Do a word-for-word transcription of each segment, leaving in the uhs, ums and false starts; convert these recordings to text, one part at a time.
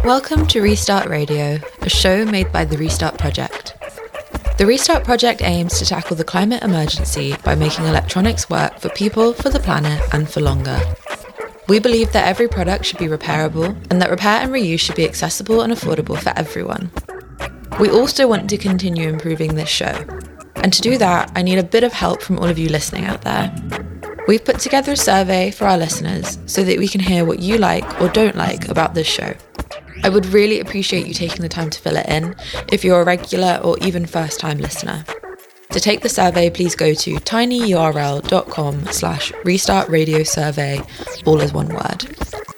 Welcome to Restart Radio, a show made by the Restart Project. The Restart Project aims to tackle the climate emergency by making electronics work for people, for the planet, and for longer. We believe that every product should be repairable and that repair and reuse should be accessible and affordable for everyone. We also want to continue improving this show. And to do that, I need a bit of help from all of you listening out there. We've put together a survey for our listeners so that we can hear what you like or don't like about this show. I would really appreciate you taking the time to fill it in if you're a regular or even first-time listener. To take the survey, please go to tinyurl.com slash restart radio survey, all as one word.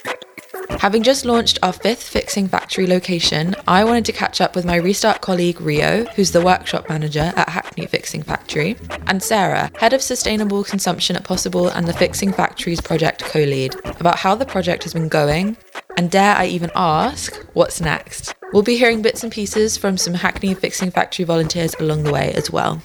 Having just launched our fifth Fixing Factory location, I wanted to catch up with my Restart colleague Rio, who's the workshop manager at Hackney Fixing Factory, and Sarah, head of sustainable consumption at Possible and the Fixing Factories project co-lead, about how the project has been going, and dare I even ask, what's next? We'll be hearing bits and pieces from some Hackney Fixing Factory volunteers along the way as well.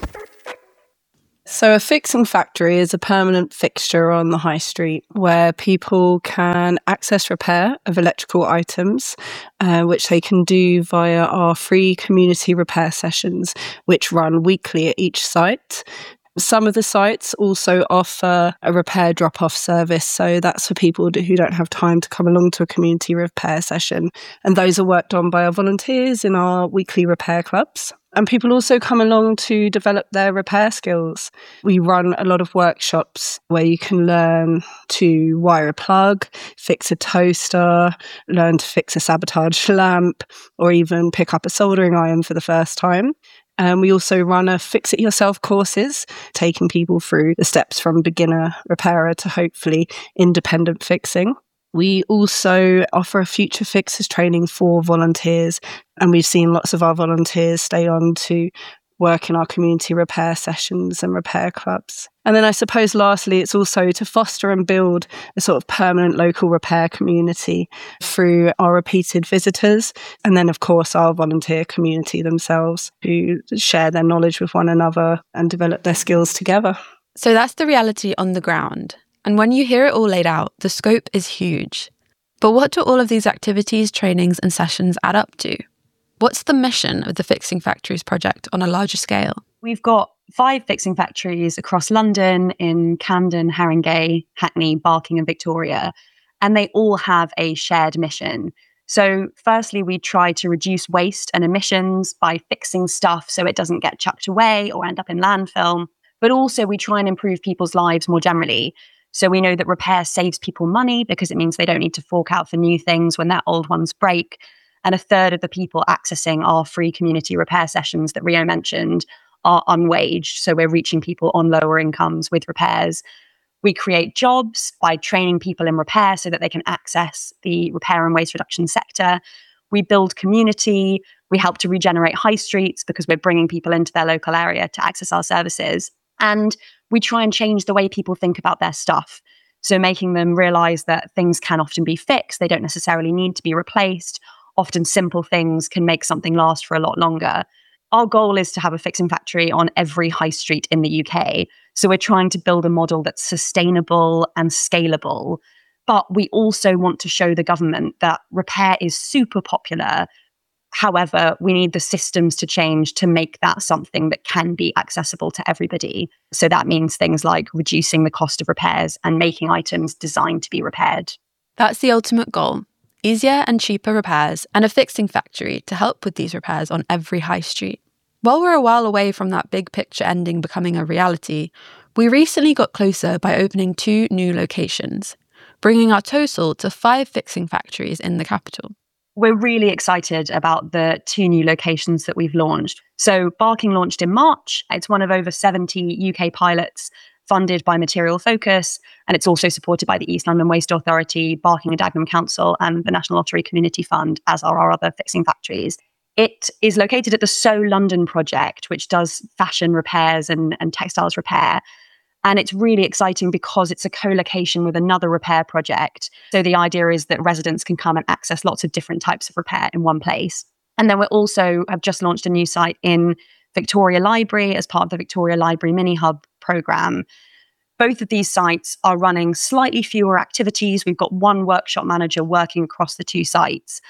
So a fixing factory is a permanent fixture on the high street where people can access repair of electrical items, uh, which they can do via our free community repair sessions, which run weekly at each site. Some of the sites also offer a repair drop-off service, so that's for people who don't have time to come along to a community repair session. And those are worked on by our volunteers in our weekly repair clubs. And people also come along to develop their repair skills. We run a lot of workshops where you can learn to wire a plug, fix a toaster, learn to fix a sabotage lamp, or even pick up a soldering iron for the first time. And we also run a fix-it-yourself courses, taking people through the steps from beginner repairer to hopefully independent fixing. We also offer a future fixers training for volunteers, and we've seen lots of our volunteers stay on to work in our community repair sessions and repair clubs. And then I suppose lastly, it's also to foster and build a sort of permanent local repair community through our repeated visitors. And then, of course, our volunteer community themselves who share their knowledge with one another and develop their skills together. So that's the reality on the ground. And when you hear it all laid out, the scope is huge. But what do all of these activities, trainings and sessions add up to? What's the mission of the Fixing Factories project on a larger scale? We've got five fixing factories across London, in Camden, Haringey, Hackney, Barking and Victoria, and they all have a shared mission. So firstly, we try to reduce waste and emissions by fixing stuff so it doesn't get chucked away or end up in landfill. But also we try and improve people's lives more generally. So we know that repair saves people money because it means they don't need to fork out for new things when their old ones break. And a third of the people accessing our free community repair sessions that Rio mentioned are unwaged. So we're reaching people on lower incomes with repairs. We create jobs by training people in repair so that they can access the repair and waste reduction sector. We build community. We help to regenerate high streets because we're bringing people into their local area to access our services. And we try and change the way people think about their stuff. So making them realize that things can often be fixed. They don't necessarily need to be replaced. Often simple things can make something last for a lot longer. Our goal is to have a fixing factory on every high street in the U K. So we're trying to build a model that's sustainable and scalable. But we also want to show the government that repair is super popular. However, we need the systems to change to make that something that can be accessible to everybody. So that means things like reducing the cost of repairs and making items designed to be repaired. That's the ultimate goal. Easier and cheaper repairs and a fixing factory to help with these repairs on every high street. While we're a while away from that big picture ending becoming a reality, we recently got closer by opening two new locations, bringing our total to five fixing factories in the capital. We're really excited about the two new locations that we've launched. So Barking launched in March. It's one of over seventy U K pilots funded by Material Focus, and it's also supported by the East London Waste Authority, Barking and Dagenham Council, and the National Lottery Community Fund, as are our other fixing factories. It is located at the So London project, which does fashion repairs and, and textiles repair. And it's really exciting because it's a co-location with another repair project. So the idea is that residents can come and access lots of different types of repair in one place. And then we also have just launched a new site in Victoria Library as part of the Victoria Library Mini Hub programme. Both of these sites are running slightly fewer activities. We've got one workshop manager working across the two sites.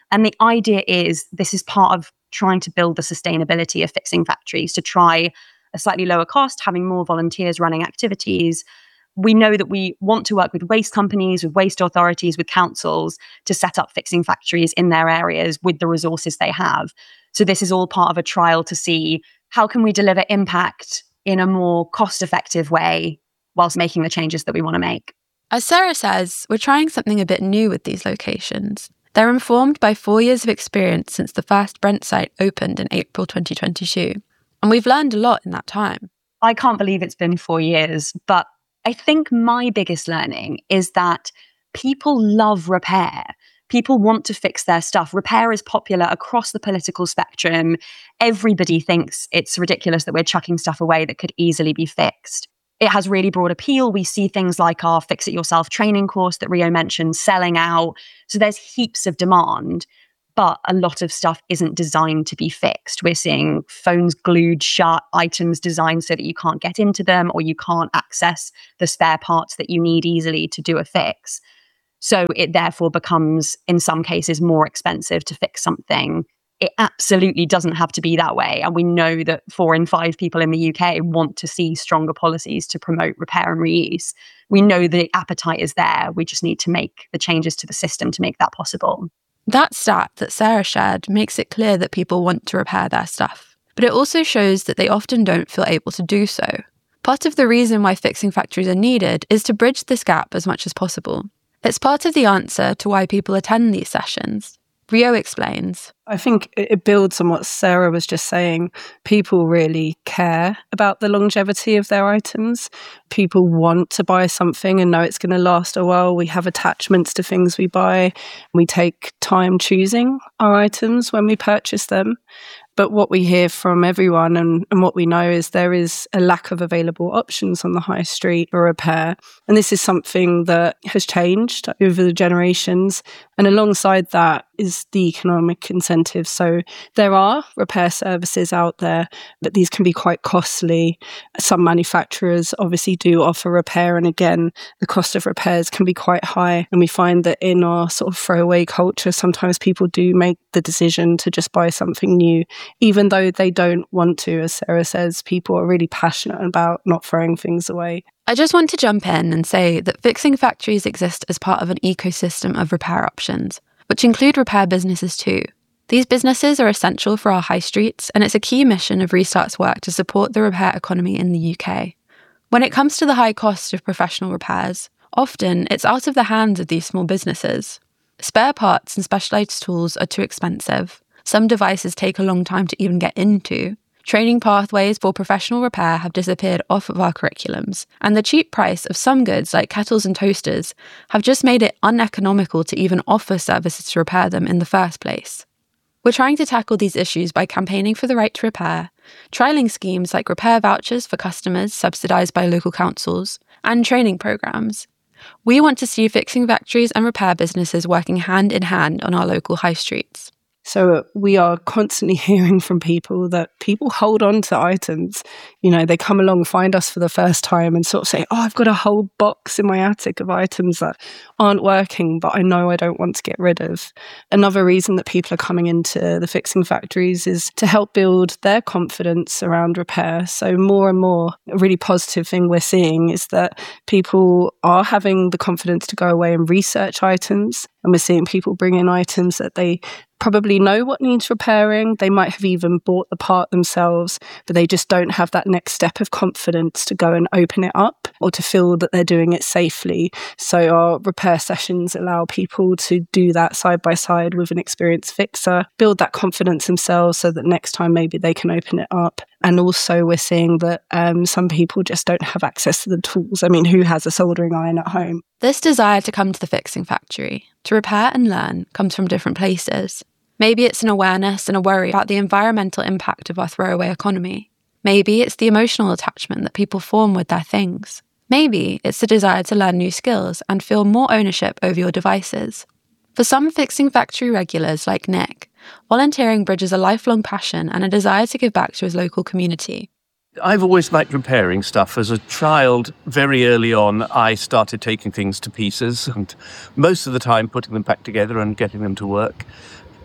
And the idea is this is part of trying to build the sustainability of fixing factories, to try a slightly lower cost, having more volunteers running activities. We know that we want to work with waste companies, with waste authorities, with councils to set up fixing factories in their areas with the resources they have. So this is all part of a trial to see how can we deliver impact in a more cost-effective way whilst making the changes that we want to make. As Sarah says, we're trying something a bit new with these locations. They're informed by four years of experience since the first Brent site opened in April twenty twenty-two. And we've learned a lot in that time. I can't believe it's been four years, but I think my biggest learning is that people love repair. People want to fix their stuff. Repair is popular across the political spectrum. Everybody thinks it's ridiculous that we're chucking stuff away that could easily be fixed. It has really broad appeal. We see things like our Fix It Yourself training course that Rio mentioned selling out. So there's heaps of demand, but a lot of stuff isn't designed to be fixed. We're seeing phones glued shut, items designed so that you can't get into them or you can't access the spare parts that you need easily to do a fix. So it therefore becomes, in some cases, more expensive to fix something. It absolutely doesn't have to be that way. And we know that four in five people in the U K want to see stronger policies to promote repair and reuse. We know the appetite is there. We just need to make the changes to the system to make that possible. That stat that Sarah shared makes it clear that people want to repair their stuff. But it also shows that they often don't feel able to do so. Part of the reason why fixing factories are needed is to bridge this gap as much as possible. It's part of the answer to why people attend these sessions. Rio explains. I think it builds on what Sarah was just saying. People really care about the longevity of their items. People want to buy something and know it's going to last a while. We have attachments to things we buy. We take time choosing our items when we purchase them. But what we hear from everyone and, and what we know is there is a lack of available options on the high street for repair. And this is something that has changed over the generations. And alongside that is the economic incentives. So there are repair services out there, but these can be quite costly. Some manufacturers obviously do offer repair. And again, the cost of repairs can be quite high. And we find that in our sort of throwaway culture, sometimes people do make the decision to just buy something new, even though they don't want to. As Sarah says, people are really passionate about not throwing things away. I just want to jump in and say that fixing factories exist as part of an ecosystem of repair options, which include repair businesses too. These businesses are essential for our high streets, and it's a key mission of Restart's work to support the repair economy in the U K. When it comes to the high cost of professional repairs, often it's out of the hands of these small businesses. Spare parts and specialised tools are too expensive. Some devices take a long time to even get into. Training pathways for professional repair have disappeared off of our curriculums, and the cheap price of some goods like kettles and toasters have just made it uneconomical to even offer services to repair them in the first place. We're trying to tackle these issues by campaigning for the right to repair, trialling schemes like repair vouchers for customers subsidised by local councils, and training programmes. We want to see fixing factories and repair businesses working hand in hand on our local high streets. So we are constantly hearing from people that people hold on to items. You know, they come along, find us for the first time and sort of say, oh, I've got a whole box in my attic of items that aren't working, but I know I don't want to get rid of. Another reason that people are coming into the fixing factories is to help build their confidence around repair. So more and more, a really positive thing we're seeing is that people are having the confidence to go away and research items. And we're seeing people bring in items that they probably know what needs repairing. They might have even bought the part themselves, but they just don't have that next step of confidence to go and open it up or to feel that they're doing it safely. So our repair sessions allow people to do that side by side with an experienced fixer, build that confidence themselves so that next time maybe they can open it up. And also we're seeing that um, some people just don't have access to the tools. I mean, who has a soldering iron at home? This desire to come to the fixing factory, to repair and learn, comes from different places. Maybe it's an awareness and a worry about the environmental impact of our throwaway economy. Maybe it's the emotional attachment that people form with their things. Maybe it's the desire to learn new skills and feel more ownership over your devices. For some fixing factory regulars like Nick, volunteering bridges a lifelong passion and a desire to give back to his local community. I've always liked repairing stuff. As a child, very early on, I started taking things to pieces and most of the time putting them back together and getting them to work.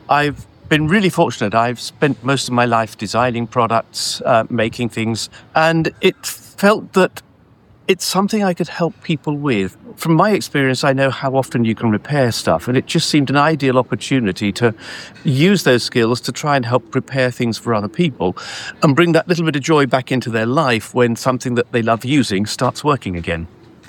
I've been really fortunate. I've spent most of my life designing products, uh, making things, and it felt that it's something I could help people with. From my experience, I know how often you can repair stuff, and it just seemed an ideal opportunity to use those skills to try and help repair things for other people and bring that little bit of joy back into their life when something that they love using starts working again.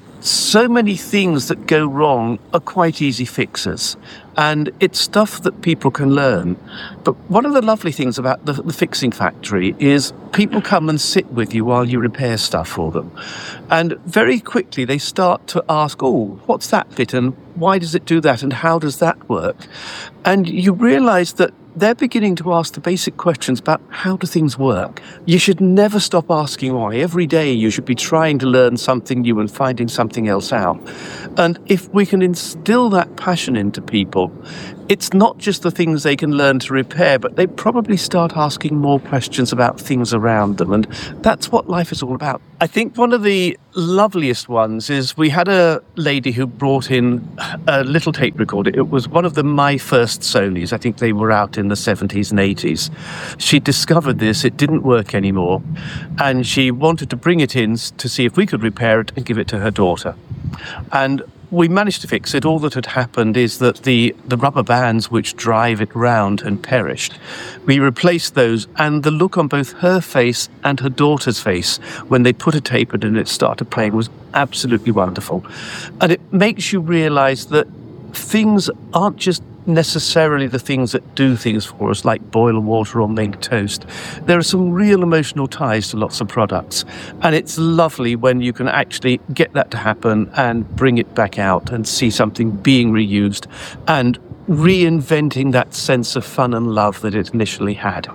So many things that go wrong are quite easy fixes, and it's stuff that people can learn. But one of the lovely things about the, the Fixing Factory is people come and sit with you while you repair stuff for them. And very quickly they start to ask, oh, what's that bit, and why does it do that, and how does that work? And you realise that they're beginning to ask the basic questions about how do things work. You should never stop asking why. Every day you should be trying to learn something new and finding something else out. And if we can instill that passion into people, it's not just the things they can learn to repair, but they probably start asking more questions about things around them. And that's what life is all about. I think one of the loveliest ones is we had a lady who brought in a little tape recorder. It was one of the My First Sonys. I think they were out in the seventies and eighties. She discovered this. It didn't work anymore. And she wanted to bring it in to see if we could repair it and give it to her daughter. And we managed to fix it. All that had happened is that the, the rubber bands which drive it round had perished. We replaced those, and the look on both her face and her daughter's face when they put a tape in and it started playing was absolutely wonderful. And it makes you realise that things aren't just necessarily the things that do things for us, like boil water or make toast. There are some real emotional ties to lots of products, and it's lovely when you can actually get that to happen and bring it back out and see something being reused and reinventing that sense of fun and love that it initially had.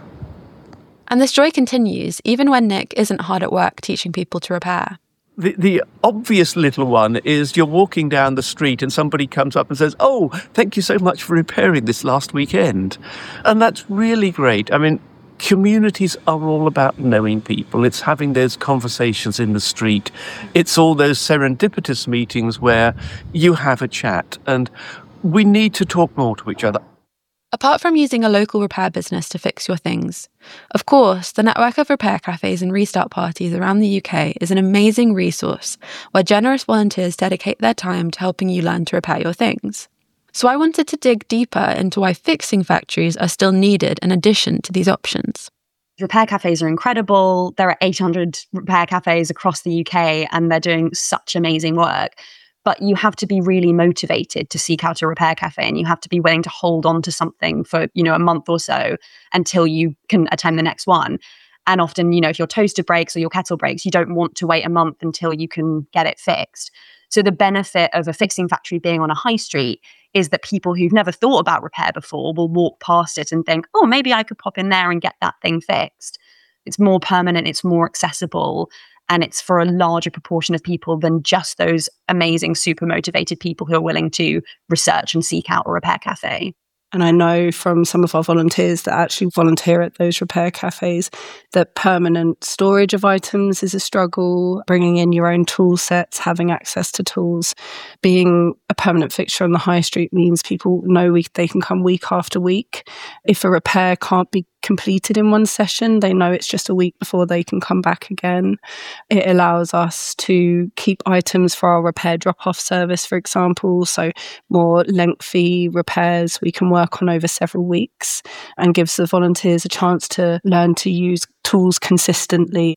And this joy continues even when Nick isn't hard at work teaching people to repair. The, the obvious little one is you're walking down the street and somebody comes up and says, oh, thank you so much for repairing this last weekend. And that's really great. I mean, communities are all about knowing people. It's having those conversations in the street. It's all those serendipitous meetings where you have a chat, and we need to talk more to each other. Apart from using a local repair business to fix your things, of course, the network of repair cafes and restart parties around the U K is an amazing resource where generous volunteers dedicate their time to helping you learn to repair your things. So I wanted to dig deeper into why fixing factories are still needed in addition to these options. Repair cafes are incredible. There are eight hundred repair cafes across the U K, and they're doing such amazing work. But you have to be really motivated to seek out a repair cafe, and you have to be willing to hold on to something for, you know, a month or so until you can attend the next one. And often, you know, if your toaster breaks or your kettle breaks, you don't want to wait a month until you can get it fixed. So the benefit of a fixing factory being on a high street is that people who've never thought about repair before will walk past it and think, oh, maybe I could pop in there and get that thing fixed. It's more permanent, it's more accessible, and it's for a larger proportion of people than just those amazing, super motivated people who are willing to research and seek out a repair cafe. And I know from some of our volunteers that actually volunteer at those repair cafes that permanent storage of items is a struggle, bringing in your own tool sets, having access to tools. Being a permanent fixture on the high street means people know we, they can come week after week. If a repair can't be completed in one session, they know it's just a week before they can come back again. It allows us to keep items for our repair drop-off service, for example, so more lengthy repairs we can work on over several weeks, and gives the volunteers a chance to learn to use tools consistently.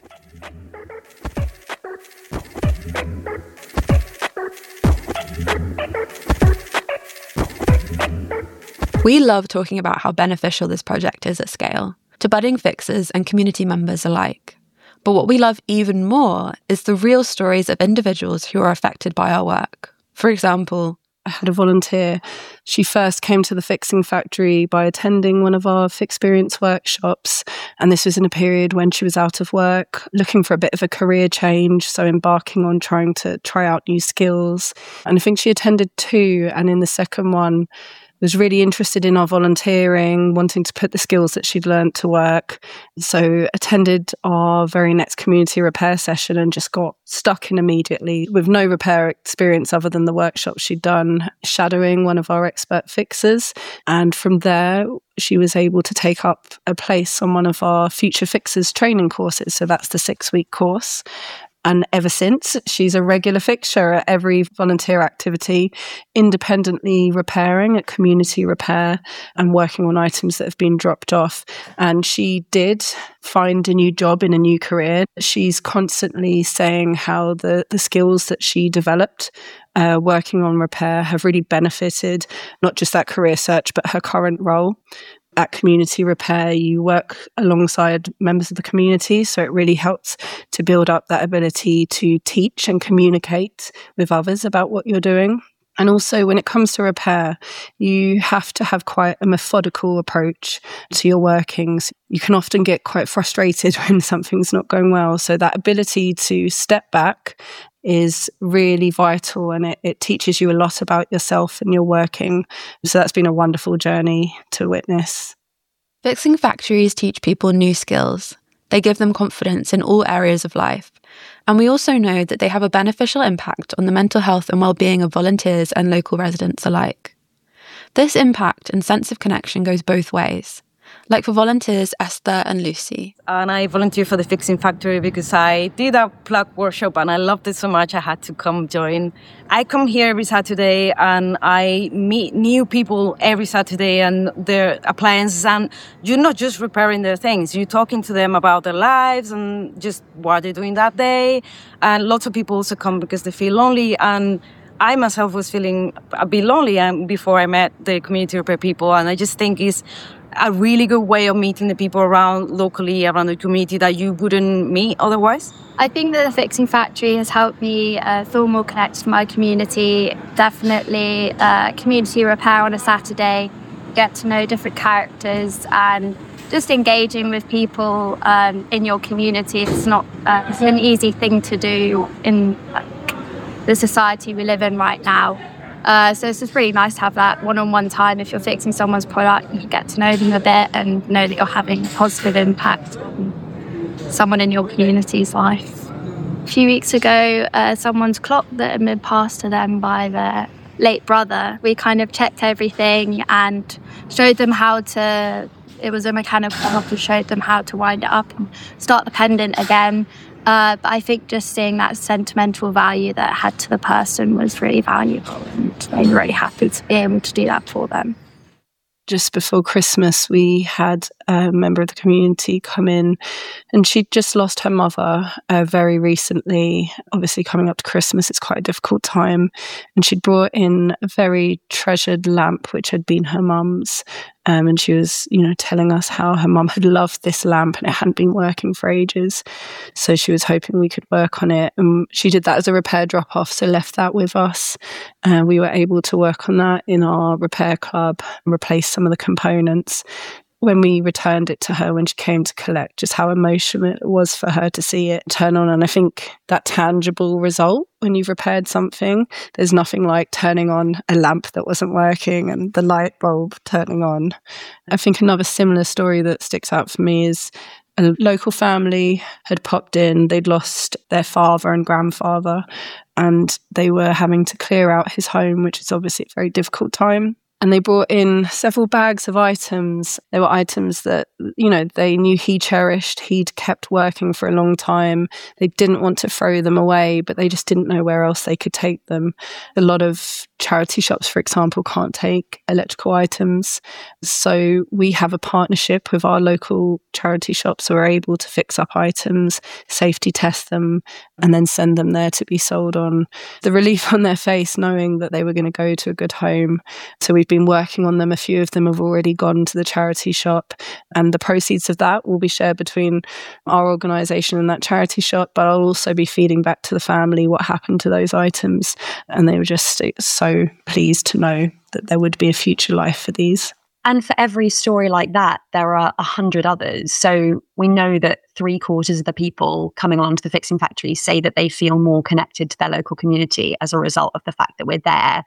We love talking about how beneficial this project is at scale, to budding fixers and community members alike. But what we love even more is the real stories of individuals who are affected by our work. For example, I had a volunteer. She first came to the Fixing Factory by attending one of our Fixperience workshops. And this was in a period when she was out of work, looking for a bit of a career change, so embarking on trying to try out new skills. And I think she attended two, and in the second one, was really interested in our volunteering, wanting to put the skills that she'd learned to work. So attended our very next community repair session and just got stuck in immediately with no repair experience other than the workshop she'd done, shadowing one of our expert fixers. And from there, she was able to take up a place on one of our Future Fixers training courses. So that's the six-week course. And ever since, she's a regular fixture at every volunteer activity, independently repairing at community repair and working on items that have been dropped off. And she did find a new job in a new career. She's constantly saying how the, the skills that she developed uh, working on repair have really benefited not just that career search, but her current role. At community repair, you work alongside members of the community, so it really helps to build up that ability to teach and communicate with others about what you're doing. And also, when it comes to repair, you have to have quite a methodical approach to your workings. You can often get quite frustrated when something's not going well. So that ability to step back is really vital, and it, it teaches you a lot about yourself and your working. So that's been a wonderful journey to witness. Fixing factories teach people new skills. They give them confidence in all areas of life. And we also know that they have a beneficial impact on the mental health and well-being of volunteers and local residents alike. This impact and sense of connection goes both ways. Like for volunteers Esther and Lucy. And I volunteered for the Fixing Factory because I did a plug workshop and I loved it so much I had to come join. I come here every Saturday and I meet new people every Saturday and their appliances, and you're not just repairing their things, you're talking to them about their lives and just what they're doing that day. And lots of people also come because they feel lonely, and I myself was feeling a bit lonely before I met the community repair people, and I just think it's a really good way of meeting the people around locally, around the community that you wouldn't meet otherwise. I think that the Fixing Factory has helped me uh, feel more connected to my community. Definitely uh, community repair on a Saturday, get to know different characters, and just engaging with people um, in your community. It's not uh, it's an easy thing to do in like, the society we live in right now. Uh, so it's just really nice to have that one-on-one time. If you're fixing someone's product, you get to know them a bit and know that you're having a positive impact on someone in your community's life. A few weeks ago, uh, someone's clock that had been passed to them by their late brother, we kind of checked everything and showed them how to, it was a mechanical clock, and showed them how to wind it up and start the pendant again. Uh, but I think just seeing that sentimental value that it had to the person was really valuable, and I'm really happy to be able to do that for them. Just before Christmas, we had a member of the community come in, and she'd just lost her mother uh, very recently. Obviously, coming up to Christmas, it's quite a difficult time. And she'd brought in a very treasured lamp, which had been her mum's. Um, and she was, you know, telling us how her mum had loved this lamp and it hadn't been working for ages. So she was hoping we could work on it. And she did that as a repair drop-off, so left that with us. And uh, we were able to work on that in our repair club and replace some of the components. When we returned it to her when she came to collect, just how emotional it was for her to see it turn on. And I think that tangible result, when you've repaired something, there's nothing like turning on a lamp that wasn't working and the light bulb turning on. I think another similar story that sticks out for me is a local family had popped in. They'd lost their father and grandfather, and they were having to clear out his home, which is obviously a very difficult time. And they brought in several bags of items. They were items that, you know, they knew he cherished. He'd kept working for a long time. They didn't want to throw them away, but they just didn't know where else they could take them. A lot of charity shops, for example, can't take electrical items. So we have a partnership with our local charity shops, so we're able to fix up items, safety test them, and then send them there to be sold on. The relief on their face knowing that they were going to go to a good home. So we've been working on them. A few of them have already gone to the charity shop, and the proceeds of that will be shared between our organisation and that charity shop, but I'll also be feeding back to the family what happened to those items. And they were just so pleased to know that there would be a future life for these. And for every story like that, there are a hundred others. So we know that three quarters of the people coming onto the Fixing Factory say that they feel more connected to their local community as a result of the fact that we're there.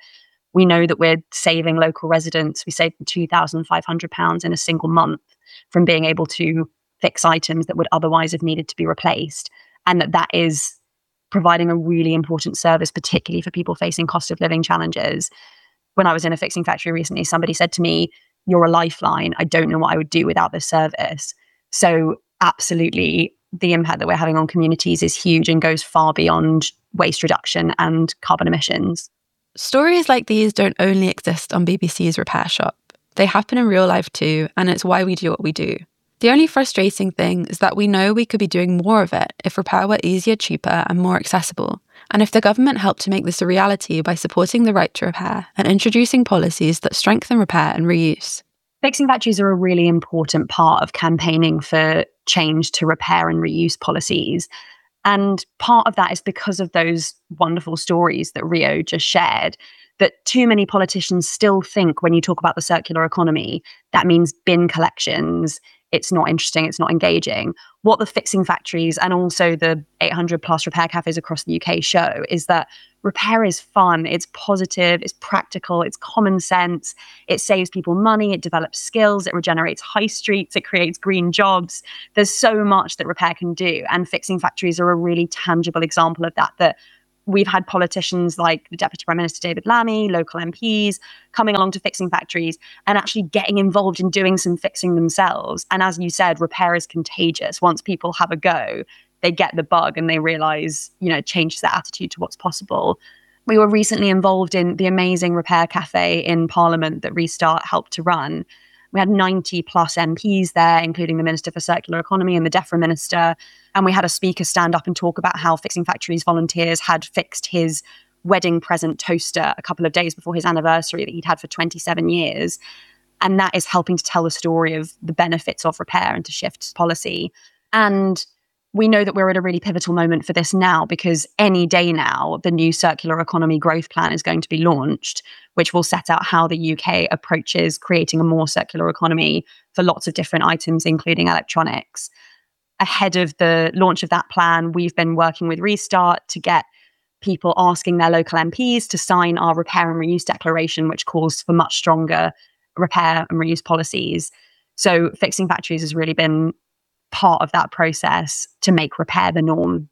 We know that we're saving local residents. We saved two thousand five hundred pounds in a single month from being able to fix items that would otherwise have needed to be replaced. And that that is providing a really important service, particularly for people facing cost of living challenges. When I was in a fixing factory recently, somebody said to me, "You're a lifeline. I don't know what I would do without this service." So absolutely, the impact that we're having on communities is huge and goes far beyond waste reduction and carbon emissions. Stories like these don't only exist on B B C's Repair Shop. They happen in real life too, and it's why we do what we do. The only frustrating thing is that we know we could be doing more of it if repair were easier, cheaper, and more accessible. And if the government helped to make this a reality by supporting the right to repair and introducing policies that strengthen repair and reuse. Fixing factories are a really important part of campaigning for change to repair and reuse policies. And part of that is because of those wonderful stories that Rio just shared, that too many politicians still think when you talk about the circular economy, that means bin collections. It's not interesting, it's not engaging. What the fixing factories and also the eight hundred plus repair cafes across the U K show is that repair is fun, it's positive, it's practical, it's common sense, it saves people money, it develops skills, it regenerates high streets, it creates green jobs. There's so much that repair can do, and fixing factories are a really tangible example of that, that we've had politicians like the Deputy Prime Minister David Lammy, local M Ps, coming along to fixing factories and actually getting involved in doing some fixing themselves. And as you said, repair is contagious. Once people have a go, they get the bug and they realize, you know, it changes their attitude to what's possible. We were recently involved in the amazing Repair Cafe in Parliament that Restart helped to run. We had ninety plus M Ps there, including the Minister for Circular Economy and the DEFRA Minister. And we had a speaker stand up and talk about how Fixing Factories volunteers had fixed his wedding present toaster a couple of days before his anniversary that he'd had for twenty-seven years. And that is helping to tell the story of the benefits of repair and to shift policy. And we know that we're at a really pivotal moment for this now, because any day now, the new Circular Economy Growth Plan is going to be launched, which will set out how the U K approaches creating a more circular economy for lots of different items, including electronics. Ahead of the launch of that plan, we've been working with Restart to get people asking their local M Ps to sign our repair and reuse declaration, which calls for much stronger repair and reuse policies. So Fixing Factories has really been part of that process to make repair the norm.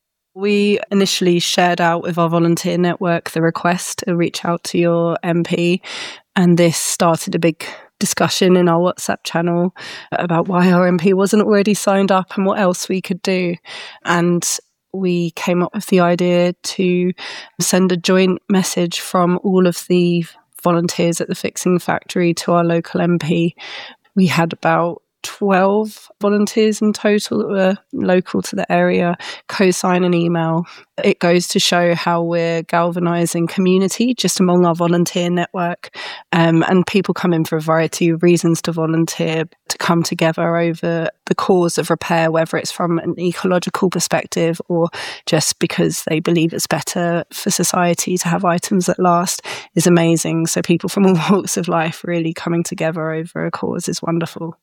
We initially shared out with our volunteer network the request to reach out to your M P, and this started a big discussion in our WhatsApp channel about why our M P wasn't already signed up and what else we could do. And we came up with the idea to send a joint message from all of the volunteers at the Fixing Factory to our local M P. We had about twelve volunteers in total that were local to the area co-sign an email. It goes to show how we're galvanising community just among our volunteer network, um, and people come in for a variety of reasons to volunteer, to come together over the cause of repair, whether it's from an ecological perspective or just because they believe it's better for society to have items that last, is amazing. So people from all walks of life really coming together over a cause is wonderful.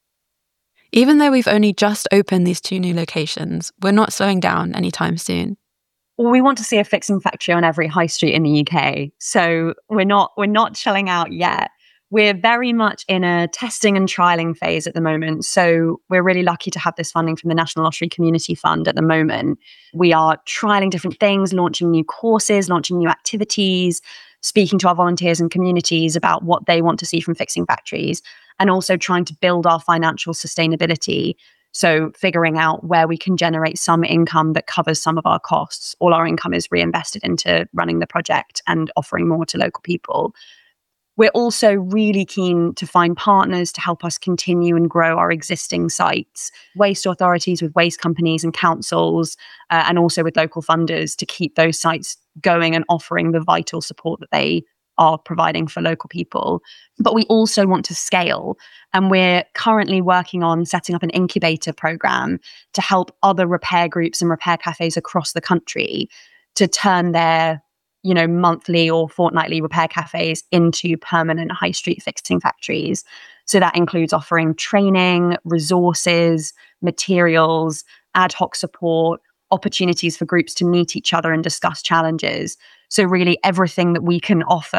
Even though we've only just opened these two new locations, we're not slowing down anytime soon. Well, we want to see a fixing factory on every high street in the U K. So we're not we're not chilling out yet. We're very much in a testing and trialing phase at the moment. So we're really lucky to have this funding from the National Lottery Community Fund at the moment. We are trialing different things, launching new courses, launching new activities, speaking to our volunteers and communities about what they want to see from fixing factories, and also trying to build our financial sustainability. So figuring out where we can generate some income that covers some of our costs. All our income is reinvested into running the project and offering more to local people. We're also really keen to find partners to help us continue and grow our existing sites, waste authorities with waste companies and councils, uh, and also with local funders to keep those sites going and offering the vital support that they are providing for local people. But we also want to scale, and we're currently working on setting up an incubator program to help other repair groups and repair cafes across the country to turn their, you know, monthly or fortnightly repair cafes into permanent high street fixing factories. So that includes offering training, resources, materials, ad hoc support, opportunities for groups to meet each other and discuss challenges. So really everything that we can offer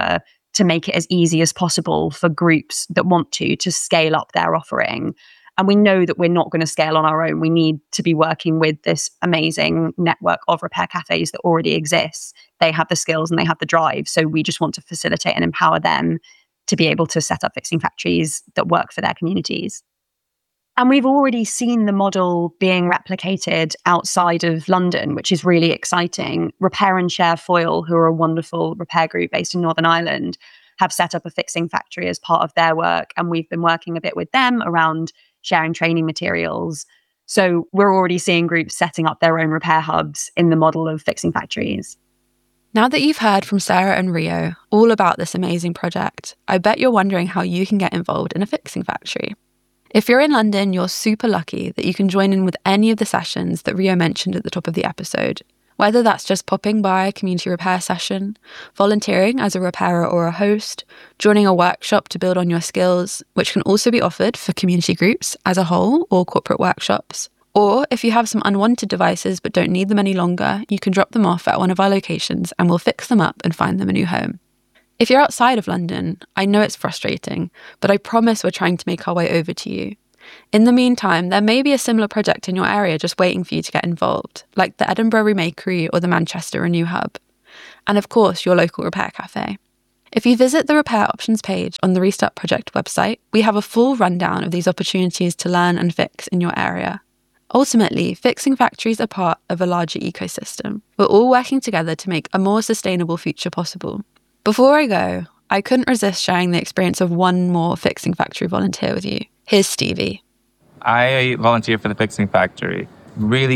to make it as easy as possible for groups that want to, to scale up their offering. And we know that we're not going to scale on our own. We need to be working with this amazing network of repair cafes that already exists. They have the skills and they have the drive. So we just want to facilitate and empower them to be able to set up fixing factories that work for their communities. And we've already seen the model being replicated outside of London, which is really exciting. Repair and Share Foil, who are a wonderful repair group based in Northern Ireland, have set up a fixing factory as part of their work. And we've been working a bit with them around sharing training materials. So we're already seeing groups setting up their own repair hubs in the model of fixing factories. Now that you've heard from Sarah and Rio all about this amazing project, I bet you're wondering how you can get involved in a fixing factory. If you're in London, you're super lucky that you can join in with any of the sessions that Rio mentioned at the top of the episode. Whether that's just popping by a community repair session, volunteering as a repairer or a host, joining a workshop to build on your skills, which can also be offered for community groups as a whole or corporate workshops. Or if you have some unwanted devices but don't need them any longer, you can drop them off at one of our locations and we'll fix them up and find them a new home. If you're outside of London, I know it's frustrating, but I promise we're trying to make our way over to you. In the meantime, there may be a similar project in your area just waiting for you to get involved, like the Edinburgh Remakery or the Manchester Renew Hub. And of course, your local repair cafe. If you visit the repair options page on the Restart Project website, we have a full rundown of these opportunities to learn and fix in your area. Ultimately, fixing factories are part of a larger ecosystem. We're all working together to make a more sustainable future possible. Before I go, I couldn't resist sharing the experience of one more fixing factory volunteer with you. Here's Stevie. I volunteer for the Fixing Factory. Really